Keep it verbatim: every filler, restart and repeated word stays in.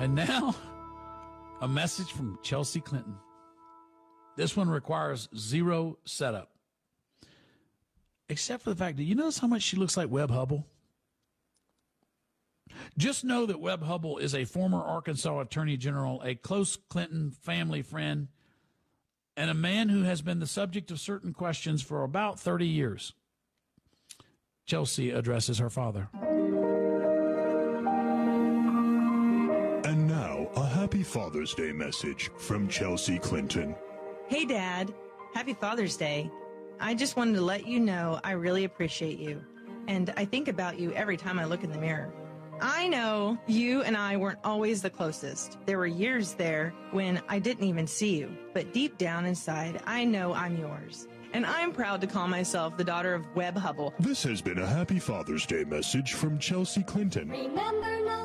And now, a message from Chelsea Clinton. This one requires zero setup. Except for the fact, do you notice how much she looks like Webb Hubbell? Just know that Webb Hubbell is a former Arkansas Attorney General, a close Clinton family friend, and a man who has been the subject of certain questions for about thirty years. Chelsea addresses her father. And now, a happy Father's Day message from Chelsea Clinton. Hey, Dad. Happy Father's Day. I just wanted to let you know I really appreciate you, and I think about you every time I look in the mirror. I know you and I weren't always the closest. There were years there when I didn't even see you, but deep down inside, I know I'm yours. And I'm proud to call myself the daughter of Webb Hubbell. This has been a happy Father's Day message from Chelsea Clinton. Remember